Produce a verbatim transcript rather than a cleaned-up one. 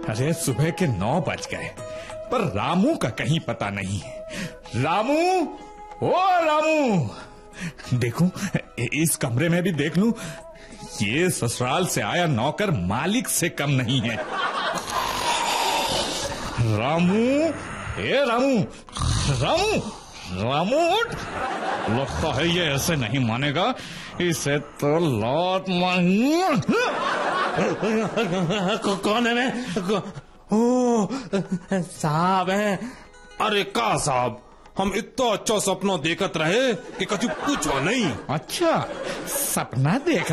अरे सुबह के नौ बज गए पर रामू का कहीं पता नहीं। रामू, ओ रामू, देखूं इस कमरे में भी देख लूं, ये ससुराल से आया नौकर मालिक से कम नहीं है। रामू, ए रामू, रामू, रामू, लगता है ये ऐसे नहीं मानेगा, इसे तो लात मार। कौन है? मैं ओ साहब है। अरे का साहब, हम इतना अच्छा सपना देखत रहे कि कछु पूछो नहीं। अच्छा, सपना देख